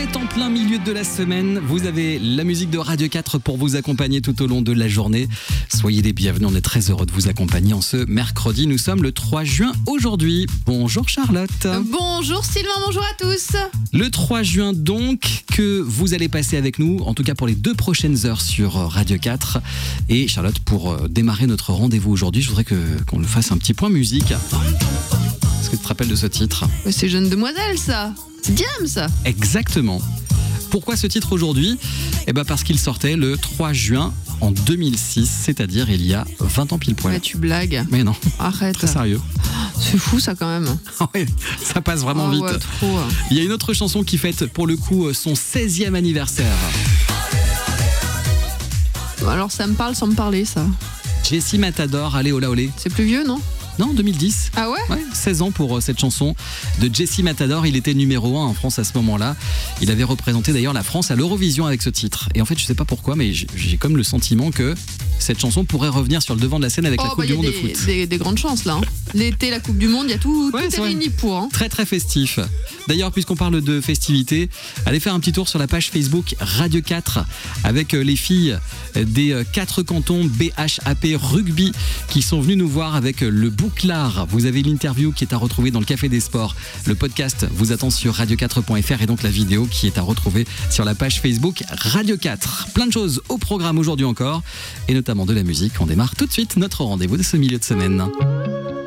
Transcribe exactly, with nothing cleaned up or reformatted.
est en plein milieu de la semaine. Vous avez la musique de Radio quatre pour vous accompagner tout au long de la journée. Soyez les bienvenus, on est très heureux de vous accompagner en ce mercredi. Nous sommes le trois juin aujourd'hui. Bonjour Charlotte. Bonjour Sylvain, bonjour à tous. Le trois juin donc, que vous allez passer avec nous, en tout cas pour les deux prochaines heures sur Radio quatre. Et Charlotte, pour démarrer notre rendez-vous aujourd'hui, je voudrais que, qu'on nous fasse un petit point musique. Est-ce que tu te rappelles de ce titre ? C'est Jeune Demoiselle ça. C'est Diams ça. Exactement. Pourquoi ce titre aujourd'hui ? Eh ben parce qu'il sortait le trois juin en deux mille six, c'est-à-dire il y a vingt ans pile poil. Mais tu blagues. Mais non. Arrête. Très sérieux. C'est fou ça quand même. Ouais, ça passe vraiment oh, vite. Ouais, trop. Il y a une autre chanson qui fête pour le coup son seizième anniversaire. Alors ça me parle sans me parler ça. Jessie Matador, allez Ola Olé. C'est plus vieux non ? Non, deux mille dix. Ah ouais ? Ouais, seize ans pour cette chanson de Jessie Matador. Il était numéro un en France à ce moment-là. Il avait représenté d'ailleurs la France à l'Eurovision avec ce titre. Et en fait, je sais pas pourquoi, mais j'ai comme le sentiment que cette chanson pourrait revenir sur le devant de la scène avec oh, la Coupe bah, du Monde des, de foot. Des, des grandes chances là. Hein. L'été, la Coupe du Monde, il y a tout, ouais, tout est, est réuni pour. Hein. Très très festif. D'ailleurs, puisqu'on parle de festivités, allez faire un petit tour sur la page Facebook Radio quatre avec les filles des quatre cantons B H A P Rugby qui sont venues nous voir avec le bouclard. Vous avez l'interview qui est à retrouver dans le Café des Sports. Le podcast vous attend sur radio quatre point f r et donc la vidéo qui est à retrouver sur la page Facebook Radio quatre. Plein de choses au programme aujourd'hui encore et notamment de la musique. On démarre tout de suite notre rendez-vous de ce milieu de semaine.